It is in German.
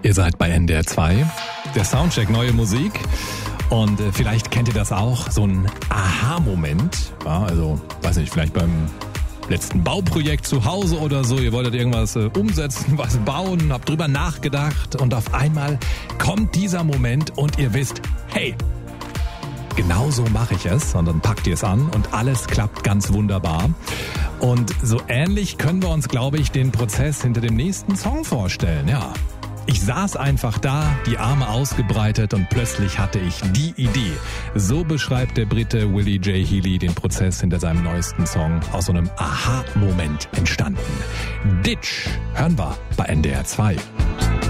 Ihr seid bei NDR 2, der Soundcheck, neue Musik. Und vielleicht kennt ihr das auch, so ein Aha-Moment. Ja, also, weiß nicht, vielleicht beim letzten Bauprojekt zu Hause oder so. Ihr wolltet irgendwas umsetzen, was bauen, habt drüber nachgedacht und auf einmal kommt dieser Moment und ihr wisst, hey, genau so mache ich es. Und dann packt ihr es an und alles klappt ganz wunderbar. Und so ähnlich können wir uns, glaube ich, den Prozess hinter dem nächsten Song vorstellen, ja. Ich saß einfach da, die Arme ausgebreitet und plötzlich hatte ich die Idee. So beschreibt der Brite Willie J. Healy den Prozess hinter seinem neuesten Song, aus so einem Aha-Moment entstanden. Ditch hören wir bei NDR 2.